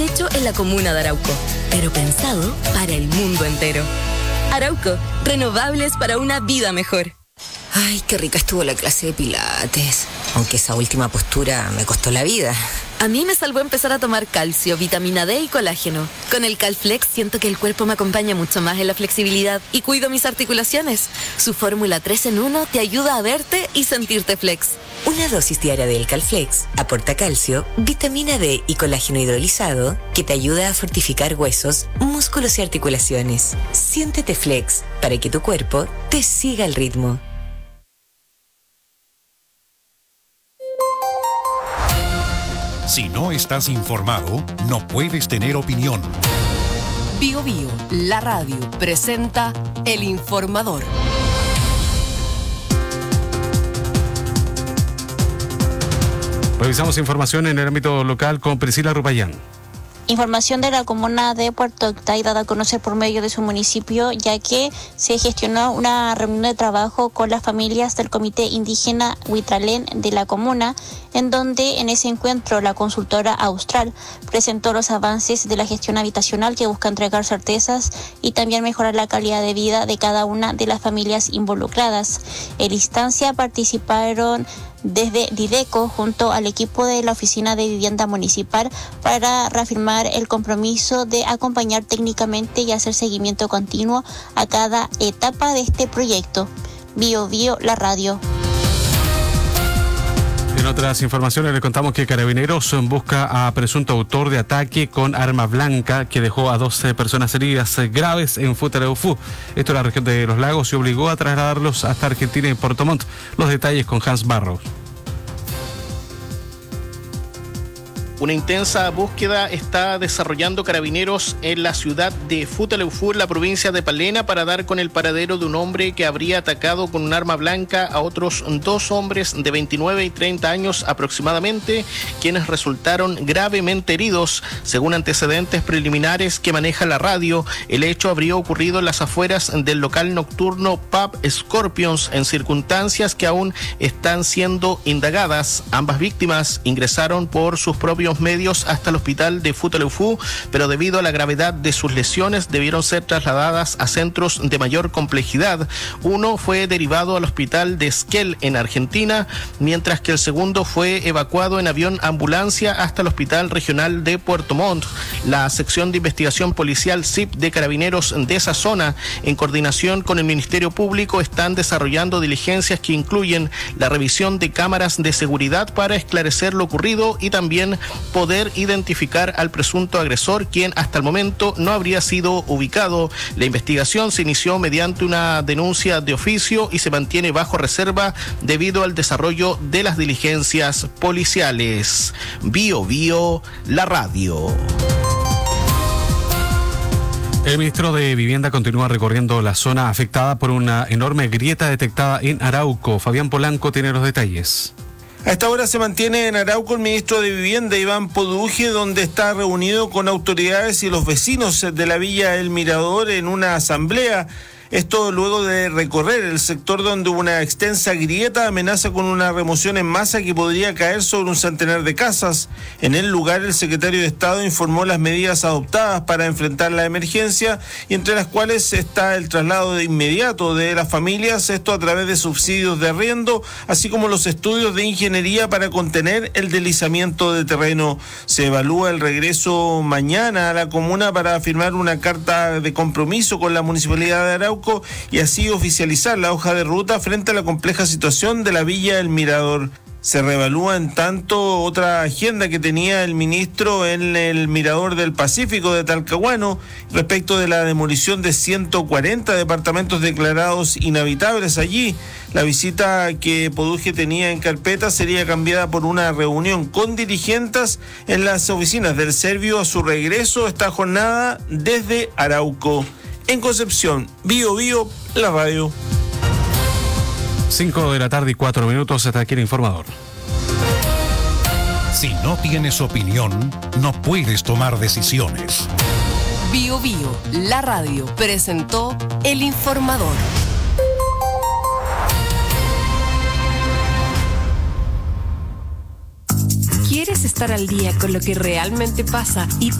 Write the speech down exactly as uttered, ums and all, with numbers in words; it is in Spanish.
hecho en la comuna de Arauco, pero pensado para el mundo entero. Arauco, renovables para una vida mejor. Ay, qué rica estuvo la clase de pilates. Aunque esa última postura me costó la vida. A mí me salvó empezar a tomar calcio, vitamina D y colágeno. Con el Calflex siento que el cuerpo me acompaña mucho más en la flexibilidad y cuido mis articulaciones. Su fórmula tres en uno te ayuda a verte y sentirte flex. Una dosis diaria del Calflex aporta calcio, vitamina D y colágeno hidrolizado que te ayuda a fortificar huesos, músculos y articulaciones. Siéntete flex para que tu cuerpo te siga el ritmo. Si no estás informado, no puedes tener opinión. Bio Bio, la radio, presenta El Informador. Revisamos información en el ámbito local con Priscila Rupayán. Información de la comuna de Puerto Octay dada a conocer por medio de su municipio, ya que se gestionó una reunión de trabajo con las familias del Comité Indígena Huitralén de la comuna, en donde en ese encuentro la consultora Austral presentó los avances de la gestión habitacional que busca entregar certezas y también mejorar la calidad de vida de cada una de las familias involucradas. En la instancia participaron desde Dideco junto al equipo de la Oficina de Vivienda Municipal para reafirmar el compromiso de acompañar técnicamente y hacer seguimiento continuo a cada etapa de este proyecto. Bio Bio, la radio. En otras informaciones le contamos que Carabineros busca a presunto autor de ataque con arma blanca que dejó a doce personas heridas graves en Futaleufú, esto en la región de Los Lagos, y obligó a trasladarlos hasta Argentina y Puerto Montt. Los detalles con Hans Barros. Una intensa búsqueda está desarrollando Carabineros en la ciudad de Futaleufú, en la provincia de Palena, para dar con el paradero de un hombre que habría atacado con un arma blanca a otros dos hombres de veintinueve y treinta años aproximadamente, quienes resultaron gravemente heridos. Según antecedentes preliminares que maneja la radio, el hecho habría ocurrido en las afueras del local nocturno Pub Scorpions, en circunstancias que aún están siendo indagadas. Ambas víctimas ingresaron por sus propios medios hasta el hospital de Futaleufú, pero debido a la gravedad de sus lesiones debieron ser trasladadas a centros de mayor complejidad. Uno fue derivado al hospital de Esquel en Argentina, mientras que el segundo fue evacuado en avión ambulancia hasta el hospital regional de Puerto Montt. La sección de investigación policial S I P de Carabineros de esa zona, en coordinación con el Ministerio Público, están desarrollando diligencias que incluyen la revisión de cámaras de seguridad para esclarecer lo ocurrido y también poder identificar al presunto agresor, quien hasta el momento no habría sido ubicado. La investigación se inició mediante una denuncia de oficio y se mantiene bajo reserva debido al desarrollo de las diligencias policiales. Bio Bio, la radio. El ministro de Vivienda continúa recorriendo la zona afectada por una enorme grieta detectada en Arauco. Fabián Polanco tiene los detalles. A esta hora se mantiene en Arauco el ministro de Vivienda, Iván Poduje, donde está reunido con autoridades y los vecinos de la Villa El Mirador en una asamblea. Esto luego de recorrer el sector donde una extensa grieta amenaza con una remoción en masa que podría caer sobre un centenar de casas. En el lugar, el secretario de Estado informó las medidas adoptadas para enfrentar la emergencia, y entre las cuales está el traslado de inmediato de las familias, esto a través de subsidios de arriendo, así como los estudios de ingeniería para contener el deslizamiento de terreno. Se evalúa el regreso mañana a la comuna para firmar una carta de compromiso con la Municipalidad de Arauco y así oficializar la hoja de ruta frente a la compleja situación de la Villa El Mirador. Se reevalúa en tanto otra agenda que tenía el ministro en el Mirador del Pacífico de Talcahuano respecto de la demolición de ciento cuarenta departamentos declarados inhabitables allí. La visita que Poduje tenía en carpeta sería cambiada por una reunión con dirigentes en las oficinas del Servio a su regreso esta jornada desde Arauco. En Concepción, Bio Bio, la radio. cinco de la tarde y cuatro minutos, hasta aquí el informador. Si no tienes opinión, no puedes tomar decisiones. Bio Bio, la radio, presentó El Informador. ¿Quieres estar al día con lo que realmente pasa y